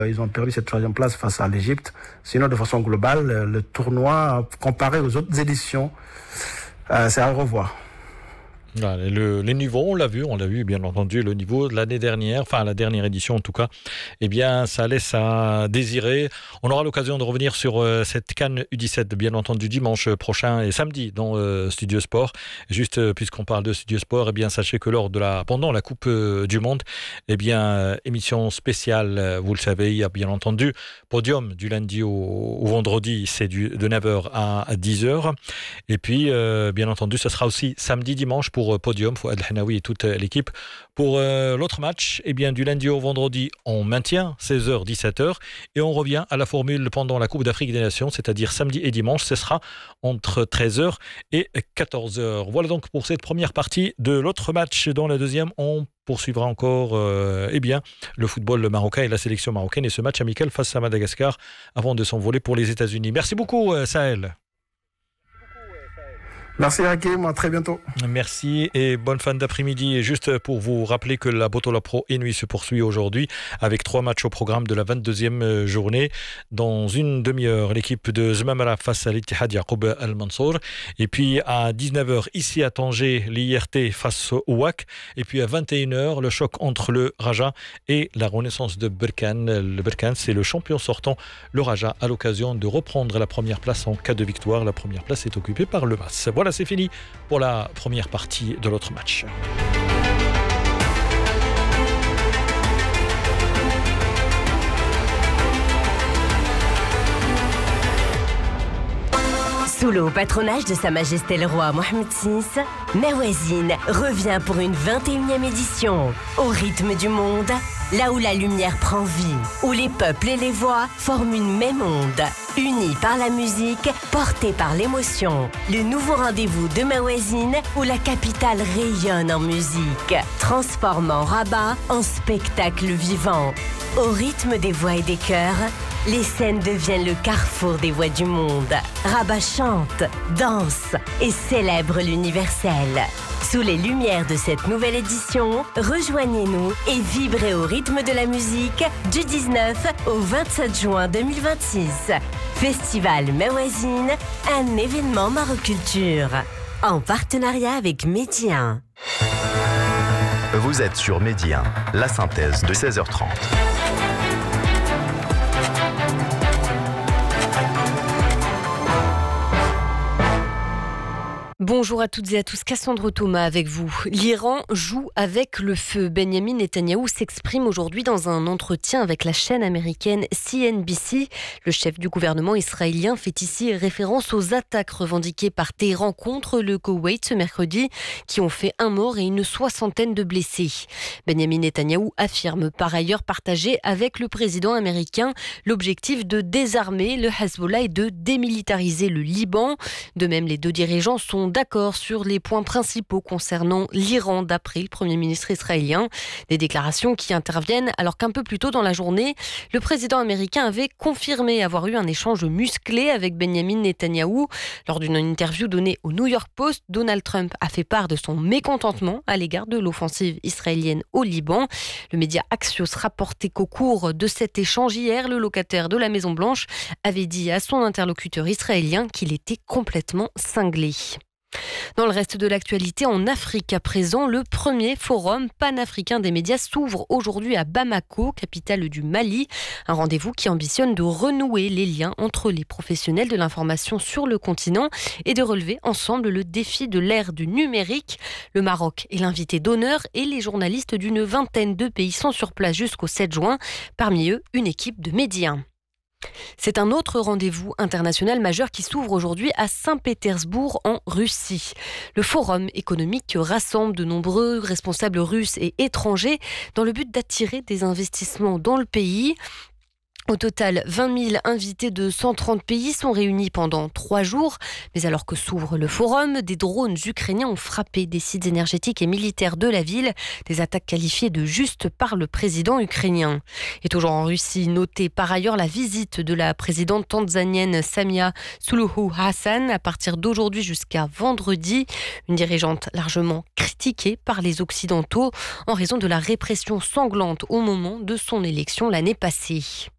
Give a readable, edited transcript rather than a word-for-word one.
Ils ont perdu cette troisième place face à l'Égypte. Sinon, de façon globale, le tournoi, comparé aux autres éditions, c'est à revoir. Voilà, les niveaux, on l'a vu bien entendu, le niveau de l'année dernière, enfin la dernière édition en tout cas, eh bien ça laisse à désirer. On aura l'occasion de revenir sur cette CAN U17 bien entendu dimanche prochain et samedi dans Studio Sport. Juste puisqu'on parle de Studio Sport, eh bien sachez que pendant la Coupe du Monde, eh bien émission spéciale, vous le savez, il y a bien entendu podium du lundi au vendredi, c'est de 9h à 10h. Et puis bien entendu, ce sera aussi samedi dimanche pour podium, Fouad El-Hennaoui et toute l'équipe. Pour l'autre match, eh bien, du lundi au vendredi, on maintient 16h, 17h et on revient à la formule pendant la Coupe d'Afrique des Nations, c'est-à-dire samedi et dimanche, ce sera entre 13h et 14h. Voilà donc pour cette première partie de l'autre match. Dans la deuxième, on poursuivra encore le football marocain et la sélection marocaine et ce match amical face à Madagascar avant de s'envoler pour les États-Unis. Merci beaucoup, Sahel. Merci Hakim, à très bientôt. Merci et bonne fin d'après-midi. Et juste pour vous rappeler que la Botola Pro Inouï se poursuit aujourd'hui avec 3 matchs au programme de la 22e journée. Dans une demi-heure, l'équipe de Zmamara face à l'Ittihad Yacoub Al-Mansour. Et puis à 19h, ici à Tanger, l'IRT face au WAC. Et puis à 21h, le choc entre le Raja et la Renaissance de Berkane. Le Berkane, c'est le champion sortant, le Raja, à l'occasion de reprendre la première place en cas de victoire. La première place est occupée par le MAS. Voilà, c'est fini pour la première partie de l'autre match. Sous le haut patronage de Sa Majesté le Roi Mohammed VI, Mawazine revient pour une 21e édition. Au rythme du monde, là où la lumière prend vie, où les peuples et les voix forment une même onde. Unis par la musique, portés par l'émotion. Le nouveau rendez-vous de Mawazine, où la capitale rayonne en musique, transformant Rabat en spectacle vivant. Au rythme des voix et des chœurs, les scènes deviennent le carrefour des voix du monde. Rabat chante, danse et célèbre l'universel. Sous les lumières de cette nouvelle édition, rejoignez-nous et vibrez au rythme de la musique du 19 au 27 juin 2026. Festival Mawazine, un événement maroculture. En partenariat avec Médien. Vous êtes sur Médien, la synthèse de 16h30. Bonjour à toutes et à tous, Cassandre Thomas avec vous. L'Iran joue avec le feu. Benyamin Netanyahou s'exprime aujourd'hui dans un entretien avec la chaîne américaine CNBC. Le chef du gouvernement israélien fait ici référence aux attaques revendiquées par Téhéran contre le Koweït ce mercredi, qui ont fait 1 mort et une 60aine de blessés. Benyamin Netanyahou affirme par ailleurs partager avec le président américain l'objectif de désarmer le Hezbollah et de démilitariser le Liban. De même, les deux dirigeants sont d'accord sur les points principaux concernant l'Iran, d'après le Premier ministre israélien. Des déclarations qui interviennent alors qu'un peu plus tôt dans la journée, le président américain avait confirmé avoir eu un échange musclé avec Benyamin Netanyahou. Lors d'une interview donnée au New York Post, Donald Trump a fait part de son mécontentement à l'égard de l'offensive israélienne au Liban. Le média Axios rapportait qu'au cours de cet échange hier, le locataire de la Maison-Blanche avait dit à son interlocuteur israélien qu'il était complètement cinglé. Dans le reste de l'actualité, en Afrique à présent, le premier forum panafricain des médias s'ouvre aujourd'hui à Bamako, capitale du Mali. Un rendez-vous qui ambitionne de renouer les liens entre les professionnels de l'information sur le continent et de relever ensemble le défi de l'ère du numérique. Le Maroc est l'invité d'honneur et les journalistes d'une 20aine de pays sont sur place jusqu'au 7 juin. Parmi eux, une équipe de médias. C'est un autre rendez-vous international majeur qui s'ouvre aujourd'hui à Saint-Pétersbourg en Russie. Le forum économique rassemble de nombreux responsables russes et étrangers dans le but d'attirer des investissements dans le pays. Au total, 20 000 invités de 130 pays sont réunis pendant 3 jours. Mais alors que s'ouvre le forum, des drones ukrainiens ont frappé des sites énergétiques et militaires de la ville. Des attaques qualifiées de justes par le président ukrainien. Et toujours en Russie, notez par ailleurs la visite de la présidente tanzanienne Samia Suluhu Hassan à partir d'aujourd'hui jusqu'à vendredi. Une dirigeante largement critiquée par les Occidentaux en raison de la répression sanglante au moment de son élection l'année passée.